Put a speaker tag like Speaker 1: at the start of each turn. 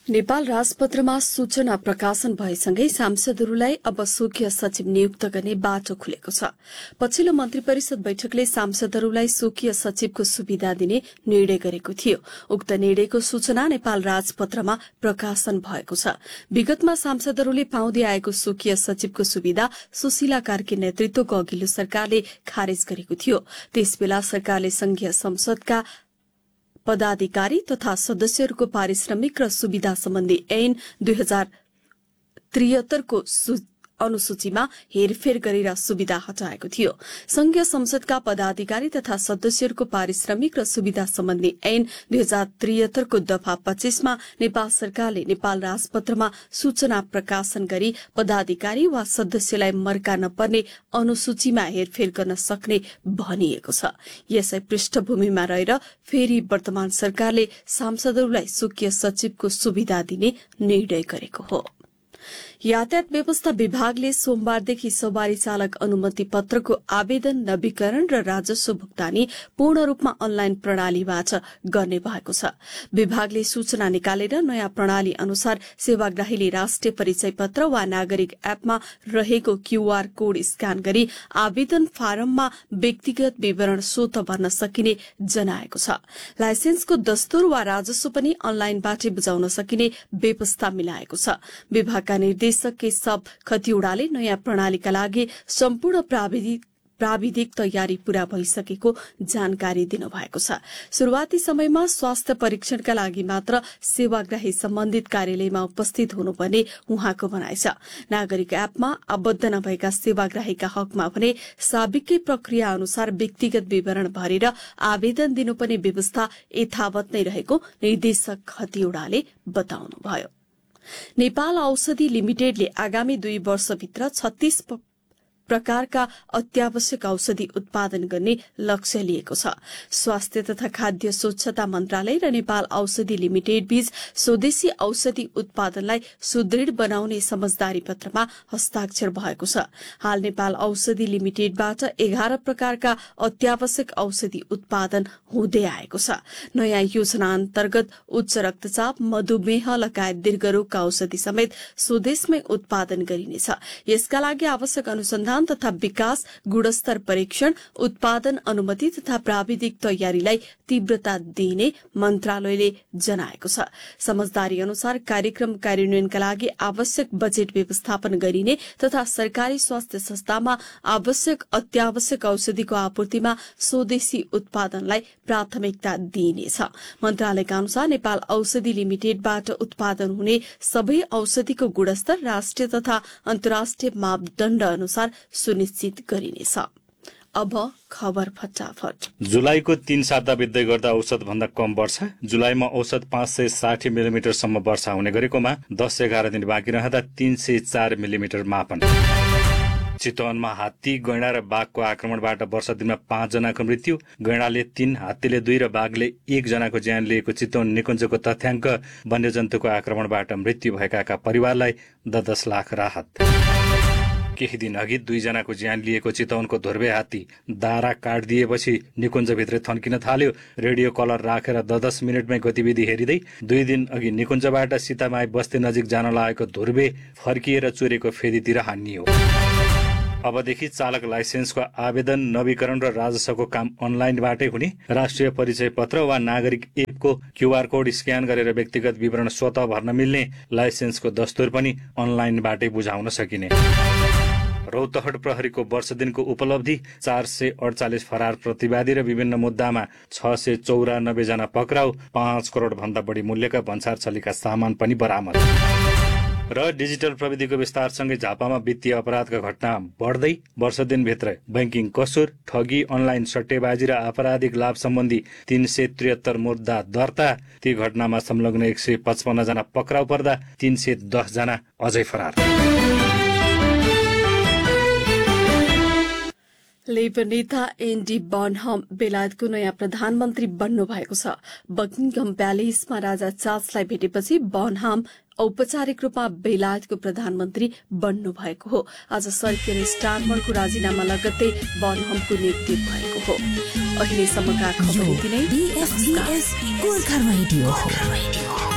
Speaker 1: नेपाल राजपत्रमा सूचना प्रकाशन भएसँगै सांसदहरूलाई अब स्वकीय सचिव नियुक्त गर्ने बाटो खुलेको छ। पछिल्लो मन्त्री परिषद बैठकले सांसदहरूलाई स्वकीय सचिवको सुविधा दिने निर्णय गरेको थियो। उक्त निर्णयको सूचना नेपाल राजपत्रमा प्रकाशन भएको छ। विगतमा सांसदहरूले पाउँदै आएको स्वकीय सचिवको सुविधा सुशीला कार्की नेतृत्वको अघिल्लो सरकारले खारेज गरेको थियो। त्यसबेला सरकारले संघीय संसदका पदाधिकारी तथा सदस्यहरूको पारिश्रमिक र सुविधा सम्बन्धी ऐन 2073 को अनुसूचीमा हेरफेर गरेर सुविधा हटाएको थियो। संघीय संसदका पदाधिकारी तथा सदस्यहरूको पारिश्रमिक र सुविधा सम्बन्धी ऐन 2073 को दफा 25 मा नेपाल सरकारले नेपाल राजपत्रमा सूचना प्रकाशन गरी पदाधिकारी वा सदस्यलाई मर्का नपर्ने अनुसूचीमा हेरफेर गर्न सक्ने भनिएको छ। यसै पृष्ठभूमिमा रहेर फेरि वर्तमान सरकारले सांसदहरूलाई स्वकीय सचिवको सुविधा दिने निर्णय गरेको हो। यातायात व्यवस्था विभागले सोमबारदेखि सवारी चालक अनुमति पत्रको आवेदन, नवीकरण र राजस्व भुक्तानी पूर्ण रूपमा अनलाइन प्रणालीबाट गर्ने भएको छ। विभागले सूचना निकालेर नयाँ प्रणाली अनुसार सेवाग्राहीले राष्ट्रिय परिचय पत्र वा नागरिक एपमा रहेको क्यूआर कोड स्क्यान गरी आवेदन फारममा व्यक्तिगत विवरण स्वतः भर्न सकिने जनाएको छ। लाइसेन्सको दस्तुर वा राजस्व पनि अनलाइनबाटै बुझाउन सकिने व्यवस्था मिलाएको छ। विभागका निर्देशक केशव खतिवड़ाले नयाँ प्रणालीका लागि सम्पूर्ण प्राविधिक तयारी पूरा भइसकेको जानकारी दिनुभएको छ। शुरूआती समयमा स्वास्थ्य परीक्षणका लागि मात्र सेवाग्राही सम्बन्धित कार्यालयमा उपस्थित हुनुपर्ने उहाँको भनाइ छ। नागरिक एपमा आबद्ध नभएका सेवाग्राहीका हकमा भने साबिकै प्रक्रिया अनुसार व्यक्तिगत विवरण भरेर आवेदन दिनुपर्ने व्यवस्था यथावत नै रहेको निर्देशक खतिवड़ाले बताउनुभयो। नेपाल औषधि लिमिटेडले आगामी 2 वर्षभित्र 36 प्रकारका अत्यावश्यक औषधि उत्पादन गर्ने लक्ष्य लिएको छ। स्वास्थ्य तथा खाद्य स्वच्छता मन्त्रालय र नेपाल औषधि लिमिटेड बीच स्वदेशी औषधि उत्पादनलाई सुदृढ़ बनाउने समझदारी पत्रमा हस्ताक्षर भएको छ। हाल नेपाल औषधि लिमिटेडबाट 11 प्रकारका अत्यावश्यक औषधि उत्पादन हुँदै आएको छ। नयाँ योजना अन्तर्गत उच्च रक्तचाप, मधुमेह लगायत दीर्घरोगका औषधि समेत स्वदेशमै उत्पादन गरिनेछ। यसका लागि आवश्यक अनुसन्धान तथा विकास, गुणस्तर परीक्षण, उत्पादन अनुमति तथा प्राविधिक तयारीलाई तीव्रता दिइने मन्त्रालयले जनाएको छ। समझदारी अनुसार कार्यक्रम कार्यान्वयनका लागि आवश्यक बजेट व्यवस्थापन गरिने तथा सरकारी स्वास्थ्य संस्थामा आवश्यक अत्यावश्यक औषधिको आपूर्तिमा स्वदेशी उत्पादनलाई प्राथमिकता दिइनेछ। मन्त्रालयका अनुसार नेपाल औषधि लिमिटेडबाट उत्पादन हुने सबै औषधिको गुणस्तर राष्ट्रिय तथा अन्तर्राष्ट्रिय मापदण्ड अनुसार सुनिश्चित गरिनेछ। अब खबर फटाफट।
Speaker 2: जुलाईको 3 साता बित्दै गर्दा औसत भन्दा कम वर्षा। जुलाईमा औसत 560 मिलिमिटरसम्म वर्षा हुने गरेकोमा 10-11 दिन बाँकी रहँदा 304 मिलिमिटर मापन। चितवनमा हात्ती, गैंडा र बाघको आक्रमणबाट वर्ष दिनमा 5 जनाको मृत्यु। गैंडाले 3, हात्तीले 2 र बाघले 1 जनाको ज्यान लिएको चितवन निकुञ्जको तथ्याङ्क। वन्यजन्तुको आक्रमणबाट मृत्यु भएकाका परिवारलाई 10 लाख राहत। केही दिन अघि 2 जनाको ज्यान लिएको चितवनको धुर्वे हात्ती दारा काटिदिएपछि निकुञ्जभित्र थन्किन थाल्यो। रेडियो कलर राखेर 10 मिनटमै गतिविधि हेरिँदै 2 दिन अघि निकुञ्जबाट सीतामाई बस्ती नजिक जान लागेको धुर्वे फर्किएर चोरेको फेदीतिर हानियो। अबदेखि चालक लाइसेन्सको आवेदन, नवीकरण र राजस्वको काम अनलाइनबाटै हुने। राष्ट्रिय परिचय पत्र वा नागरिक एपको क्यूआर कोड स्क्यान गरेर व्यक्तिगत विवरण स्वतः भर्न मिल्ने। लाइसेन्सको दस्तुर पनि अनलाइनबाटै बुझाउन सकिने। रौतहट प्रहरीको वर्ष दिनको उपलब्धि 448 फरार प्रतिवादी र विभिन्न मुद्दामा 694 जना पक्राउ। 5 करोड भन्दा बढी मूल्यका भन्सार छलीका सामान पनि बरामद। र डिजिटल प्रविधिको विस्तारसँगै झापामा वित्तीय अपराधका घटना बढ्दै। वर्ष दिनभित्र बैंकिङ कसुर, ठगी, अनलाइन सट्टेबाजी र आपराधिक लाभ सम्बन्धी 373 मुद्दा दर्ता। ती घटनामा संलग्न 155 जना पक्राउ पर्दा 310 जना अझै फरार।
Speaker 1: लेबर नेता एन्डी बर्नहम बेलायतको नयाँ प्रधानमन्त्री बन्नु भएको छ। बकिङहम प्यालेसमा राजा चार्ल्सलाई भेटेपछि बर्नहम औपचारिक रूपमा बेलायतको प्रधानमन्त्री बन्नु भएको हो। आज सर्कियर स्टारमरको राजीनामा लगत्तै बर्नहमको नियुक्ति भएको हो। अहिलेसम्मका खबर यति नै।